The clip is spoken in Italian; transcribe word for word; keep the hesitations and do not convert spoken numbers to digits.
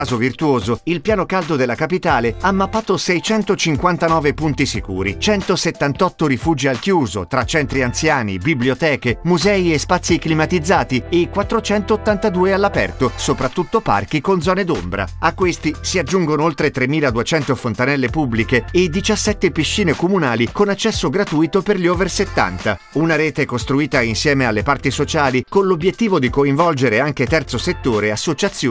Caso virtuoso, il piano caldo della capitale ha mappato seicentocinquantanove punti sicuri, centosettantotto rifugi al chiuso, tra centri anziani, biblioteche, musei e spazi climatizzati e quattrocentottantadue all'aperto, soprattutto parchi con zone d'ombra. A questi si aggiungono oltre tremiladuecento fontanelle pubbliche e diciassette piscine comunali con accesso gratuito per gli over settanta. Una rete costruita insieme alle parti sociali con l'obiettivo di coinvolgere anche terzo settore, associazioni